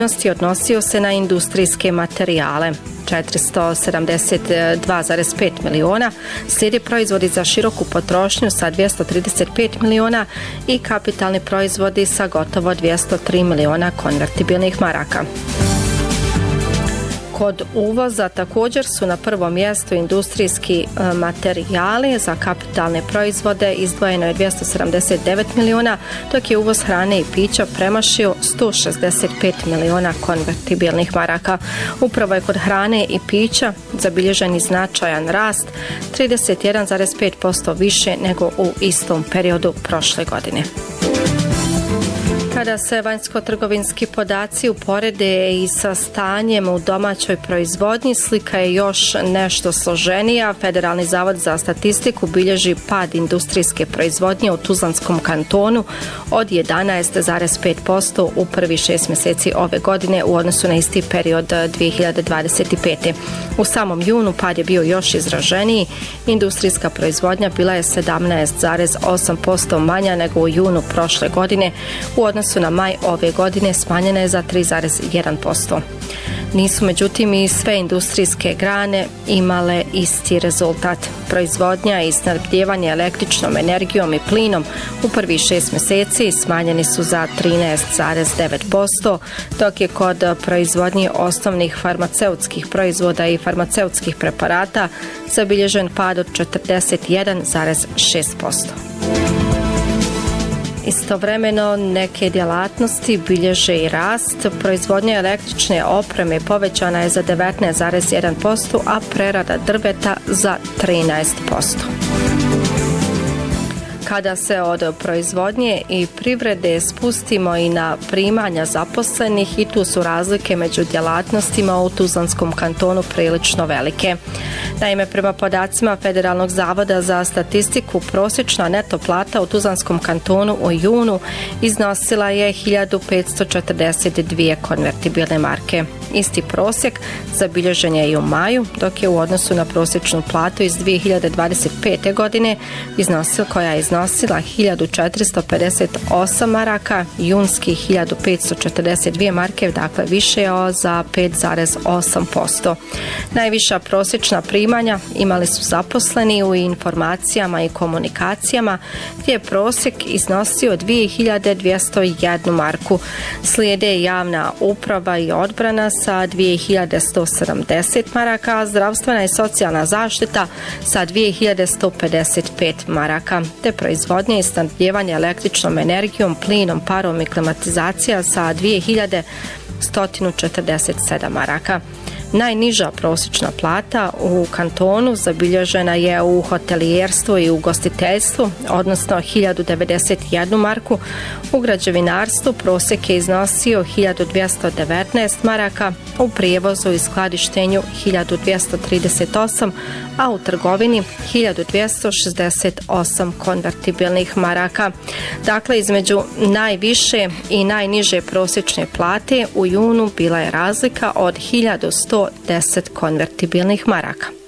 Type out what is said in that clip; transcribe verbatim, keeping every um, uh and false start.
odnosio se na industrijske materijale, četiristo sedamdeset dva zarez pet miliona, slijedi proizvodi za široku potrošnju sa dvjesto trideset pet miliona i kapitalni proizvodi sa gotovo dvjesto tri miliona konvertibilnih maraka. Kod uvoza također su na prvom mjestu industrijski materijali, za kapitalne proizvode izdvojeno je dvjesto sedamdeset devet miliona, dok je uvoz hrane i pića premašio sto šezdeset pet miliona konvertibilnih maraka. Upravo je kod hrane i pića zabilježen značajan rast, trideset jedan zarez pet posto više nego u istom periodu prošle godine. Kada se vanjsko-trgovinski podaci uporede i sa stanjem u domaćoj proizvodnji, slika je još nešto složenija. Federalni zavod za statistiku bilježi pad industrijske proizvodnje u Tuzlanskom kantonu od jedanaest zarez pet posto u prvi šest mjeseci ove godine u odnosu na isti period dvije hiljade dvadeset pete. U samom junu pad je bio još izraženiji. Industrijska proizvodnja bila je sedamnaest zarez osam posto manja nego u junu prošle godine. U odnosu na maj ove godine smanjena je za tri zarez jedan posto. Nisu međutim i sve industrijske grane imale isti rezultat. Proizvodnja i snabdijevanje električnom energijom i plinom u prvih šest mjeseci smanjeni su za trinaest zarez devet posto, dok je kod proizvodnje osnovnih farmaceutskih proizvoda i farmaceutskih preparata zabilježen pad od četrdeset jedan zarez šest posto. Istovremeno neke djelatnosti bilježe i rast. Proizvodnja električne opreme povećana je za devetnaest zarez jedan posto, a prerada drveta za trinaest posto. Kada se od proizvodnje i privrede spustimo i na primanja zaposlenih, i tu su razlike među djelatnostima u Tuzlanskom kantonu prilično velike. Naime, prema podacima Federalnog zavoda za statistiku, prosječna neto plata u Tuzlanskom kantonu u junu iznosila je hiljadu petsto četrdeset dvije konvertibilne marke. Isti prosjek zabilježen je i u maju, dok je u odnosu na prosječnu platu iz dvije hiljade dvadeset pete godine iznosila, koja je iznosila hiljadu četiristo pedeset osam maraka, junski hiljadu petsto četrdeset dvije marke, dakle više za pet zarez osam posto. Najviša prosječna primanja imali su zaposleni u informacijama i komunikacijama, gdje je prosjek iznosio dvije hiljade dvjesto jednu marku. Slijede javna uprava i odbrana sa dvije hiljade sto sedamdeset maraka, zdravstvena i socijalna zaštita sa dvije hiljade sto pedeset pet maraka, te proizvodnje i snabdijevanje električnom energijom, plinom, parom i klimatizacija sa dvije hiljade sto četrdeset sedam maraka. Najniža prosječna plata u kantonu zabilježena je u hotelijerstvu i ugostiteljstvu, odnosno hiljadu devedeset jednu marku. U građevinarstvu prosjek je iznosio hiljadu dvjesto devetnaest maraka, u prijevozu i skladištenju hiljadu dvjesto trideset osam, a u trgovini hiljadu dvjesto šezdeset osam konvertibilnih maraka. Dakle, između najviše i najniže prosječne plate u junu bila je razlika od hiljadu sto deset konvertibilnih maraka.